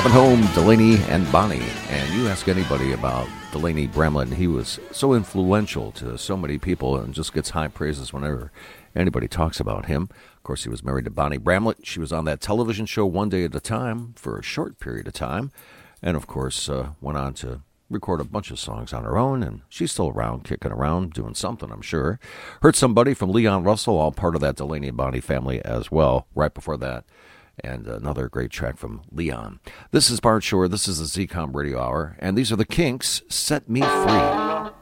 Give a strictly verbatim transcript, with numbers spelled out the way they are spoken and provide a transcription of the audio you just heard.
Coming home, Delaney and Bonnie. And you ask anybody about Delaney Bramlett, he was so influential to so many people and just gets high praises whenever anybody talks about him. Of course, he was married to Bonnie Bramlett. She was on that television show One Day at a Time for a short period of time. And, of course, uh, went on to record a bunch of songs on her own, and she's still around, kicking around, doing something, I'm sure. Heard Somebody from Leon Russell, all part of that Delaney and Bonnie family as well, right before that. And another great track from Leon. This is Bart Shore. This is the Z COM Radio Hour, and these are the Kinks, Set Me Free.